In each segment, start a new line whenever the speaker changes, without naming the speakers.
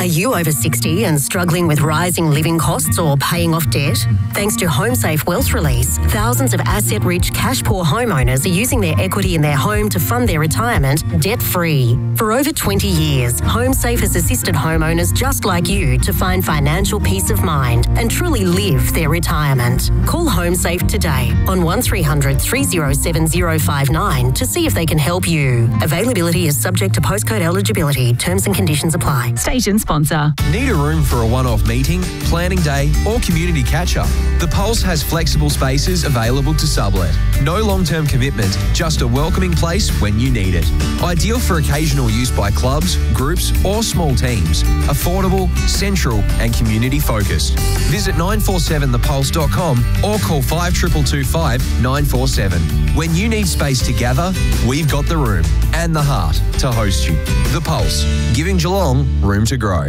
Are you over 60 and struggling with rising living costs or paying off debt? Thanks to HomeSafe Wealth Release, thousands of asset-rich, cash-poor homeowners are using their equity in their home to fund their retirement debt-free. For over 20 years, HomeSafe has assisted homeowners just like you to find financial peace of mind and truly live their retirement. Call HomeSafe today on 1300 307 059 to see if they can help you. Availability is subject to postcode eligibility. Terms and conditions apply.
Station sponsor.
Need a room for a one-off meeting, planning day or community catch-up? The Pulse has flexible spaces available to sublet. No long-term commitment, just a welcoming place when you need it. Ideal for occasional use by clubs, groups or small teams. Affordable, central and community-focused. Visit 947thepulse.com or call 5225 947. When you need space to gather, we've got the room and the heart to host you. The Pulse, giving Geelong room to grow.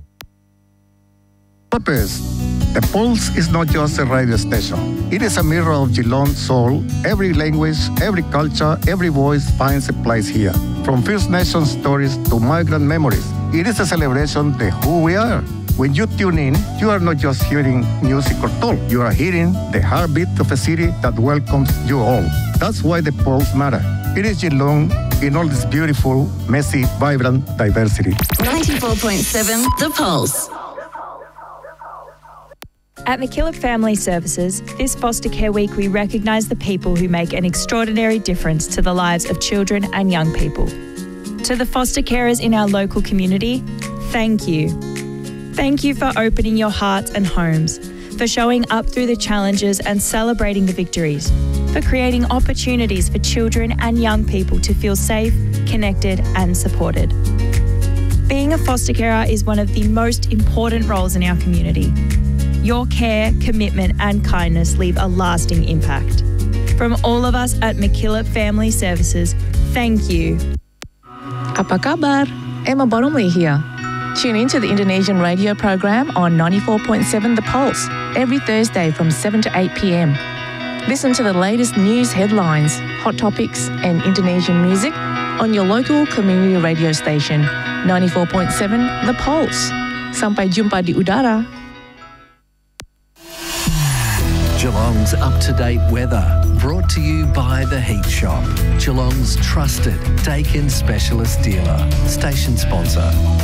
Lopez, the Pulse is not just a radio station. It is a mirror of Geelong's soul. Every language, every culture, every voice finds a place here. From First Nation stories to migrant memories, it is a celebration of who we are. When you tune in, you are not just hearing music or talk. You are hearing the heartbeat of a city that welcomes you all. That's why the Pulse matter. It is Geelong in all this beautiful, messy, vibrant diversity.
94.7 The Pulse.
At MacKillop Family Services, this Foster Care Week we recognise the people who make an extraordinary difference to the lives of children and young people. To the foster carers in our local community, thank you. Thank you for opening your hearts and homes, for showing up through the challenges and celebrating the victories, for creating opportunities for children and young people to feel safe, connected and supported. Being a foster carer is one of the most important roles in our community. Your care, commitment and kindness leave a lasting impact. From all of us at MacKillop Family Services, thank you.
Apa kabar? Emma Bottomley here. Tune in to the Indonesian radio program on 94.7 The Pulse every Thursday from 7 to 8 p.m. Listen to the latest news headlines, hot topics and Indonesian music on your local community radio station, 94.7 The Pulse. Sampai jumpa di udara.
Geelong's up-to-date weather, brought to you by The Heat Shop, Geelong's trusted Dakin specialist dealer, station sponsor.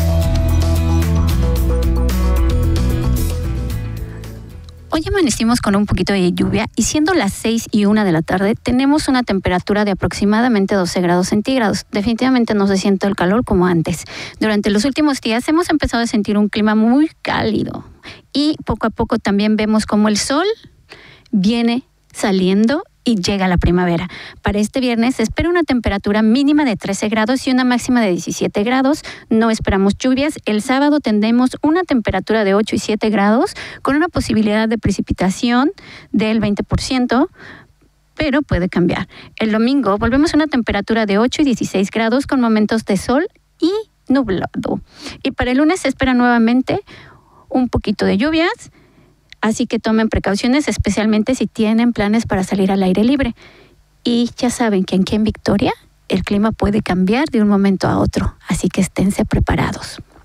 Hoy amanecimos con un poquito de lluvia y siendo las 6:01 de la tarde tenemos una temperatura de aproximadamente 12 grados centígrados. Definitivamente no se siente el calor como antes. Durante los últimos días hemos empezado a sentir un clima muy cálido y poco a poco también vemos como el sol viene saliendo y llega la primavera. Para este viernes se espera una temperatura mínima de 13 grados y una máxima de 17 grados. No esperamos lluvias. El sábado tendremos una temperatura de 8 y 7 grados con una posibilidad de precipitación del 20%, pero puede cambiar. El domingo volvemos a una temperatura de 8 y 16 grados con momentos de sol y nublado. Y para el lunes se espera nuevamente un poquito de lluvias. Así que tomen precauciones, especialmente si tienen planes para salir al aire libre. Y ya saben que aquí en Victoria el clima puede cambiar de un momento a otro, así que esténse preparados.